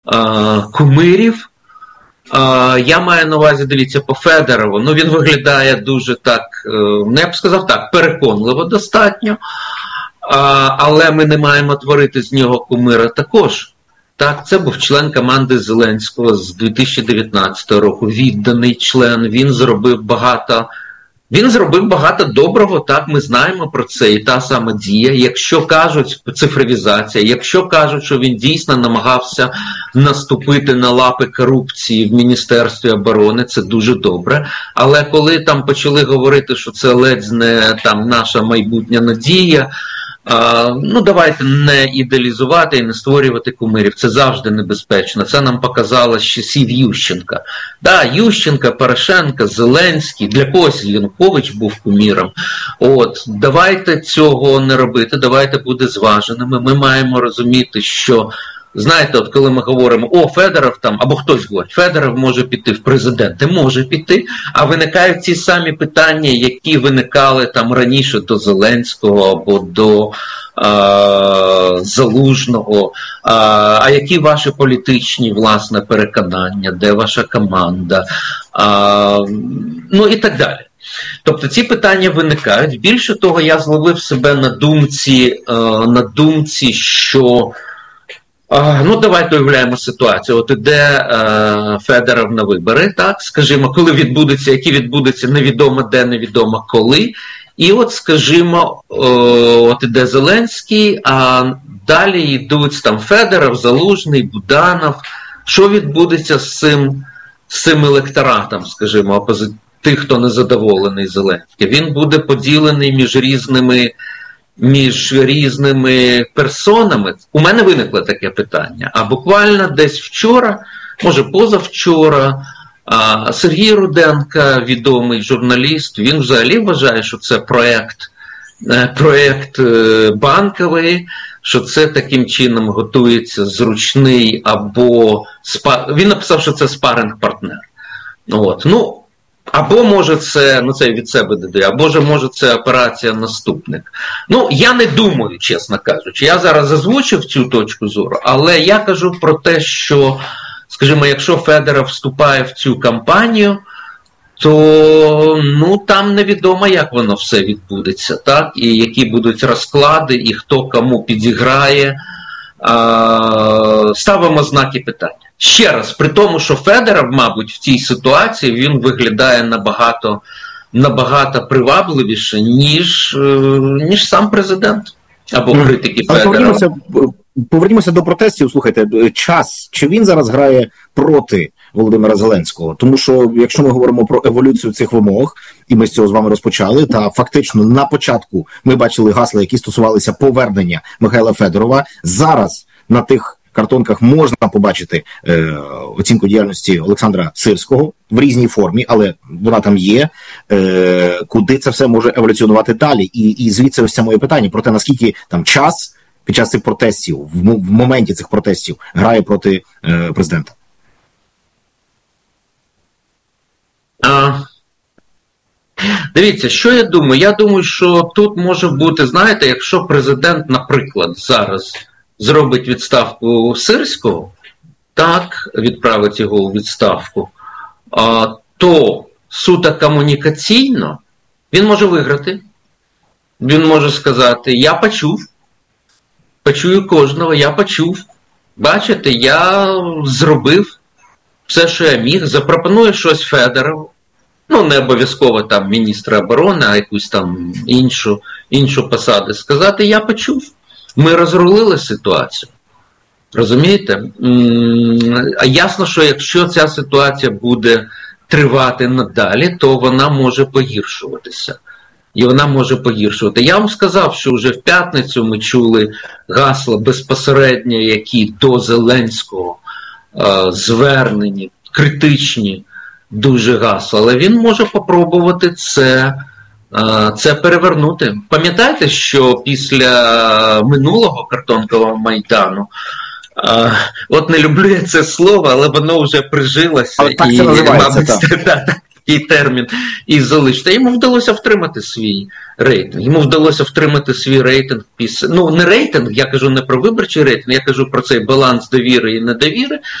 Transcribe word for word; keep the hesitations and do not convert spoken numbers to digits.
а, кумирів. А, я маю на увазі, дивіться, по Федорову, ну він виглядає дуже так, ну я б сказав так, переконливо достатньо, а, але ми не маємо творити з нього кумира також. Так, це був член команди Зеленського з дві тисячі дев'ятнадцятого року, відданий член, він зробив багато, він зробив багато доброго, так, ми знаємо про це, і та сама Дія, якщо кажуть, цифровізація, якщо кажуть, що він дійсно намагався наступити на лапи корупції в Міністерстві оборони, це дуже добре, але коли там почали говорити, що це ледь не там наша майбутня надія, А, ну, давайте не ідеалізувати і не створювати кумирів. Це завжди небезпечно. Це нам показало з часів Ющенка. Да, Ющенка, Порошенко, Зеленський, для когось Янукович був куміром. От, давайте цього не робити, давайте бути зваженими. Ми маємо розуміти, що, знаєте, от коли ми говоримо, о, Федоров там, або хтось говорить, Федоров може піти в президенти, може піти, а виникають ці самі питання, які виникали там раніше до Зеленського або до а, Залужного, а, а які ваші політичні, власне, переконання, де ваша команда, а, ну і так далі. Тобто ці питання виникають. Більше того, я зловив себе на думці, на думці, що ну, давайте уявляємо ситуацію. От іде е, Федоров на вибори, так, скажімо, коли відбудеться, які відбудеться невідомо де, невідомо коли. І от, скажімо, е, от іде Зеленський, а далі йдуть там Федоров, Залужний, Буданов. Що відбудеться з цим, з цим електоратом, скажімо, опози... тих, хто незадоволений Зеленським? Він буде поділений між різними між різними персонами. У мене виникло таке питання. А буквально десь вчора, може позавчора, Сергій Руденко, відомий журналіст, він взагалі вважає, що це проєкт, проєкт Банкової, що це таким чином готується зручний або... Він написав, що це спаринг-партнер. От. Ну, або може це, ну це від себе додаю, або же може це операція «Наступник». Ну, я не думаю, чесно кажучи. Я зараз озвучив цю точку зору, але я кажу про те, що, скажімо, якщо Федоров вступає в цю кампанію, то, ну, там невідомо, як воно все відбудеться, так? І які будуть розклади, і хто кому підіграє. Ставимо знаки питання. Ще раз, при тому, що Федоров, мабуть, в цій ситуації він виглядає набагато, набагато привабливіше, ніж, ніж сам президент або критики Федорова. Повернімося, повернімося до протестів. Слухайте, час, чи він зараз грає проти Володимира Зеленського? Тому що, якщо ми говоримо про еволюцію цих вимог, і ми з цього з вами розпочали, та фактично на початку ми бачили гасла, які стосувалися повернення Михайла Федорова. Зараз на тих картонках можна побачити е, оцінку діяльності Олександра Сирського в різній формі, але вона там є. Е, куди це все може еволюціонувати далі? І, і звідси ось це моє питання про те, наскільки там час під час цих протестів, в, в моменті цих протестів грає проти е, президента. А, дивіться, що я думаю? Я думаю, що тут може бути, знаєте, якщо президент, наприклад, зараз зробить відставку Сирського, так, відправить його у відставку, а, то суто комунікаційно він може виграти. Він може сказати, я почув, почую кожного, я почув. Бачите, я зробив все, що я міг, запропоную щось Федорову. Ну, не обов'язково там міністра оборони, а якусь там іншу, іншу посаду. Сказати, я почув. Ми розрулили ситуацію. Розумієте? А ясно, що якщо ця ситуація буде тривати надалі, то вона може погіршуватися. І вона може погіршувати. Я вам сказав, що вже в п'ятницю ми чули гасла безпосередньо, які до Зеленського е, звернені, критичні дуже гасла. Але він може попробувати це, е, це перевернути. Пам'ятаєте, що після минулого картонкового Майдану, е, от не люблю я це слово, але воно вже прижилося. Але так це називається, так. такий термін, і залишити. Йому вдалося втримати свій рейтинг. Йому вдалося втримати свій рейтинг після. Ну, не рейтинг, я кажу не про виборчий рейтинг, я кажу про цей баланс довіри і недовіри.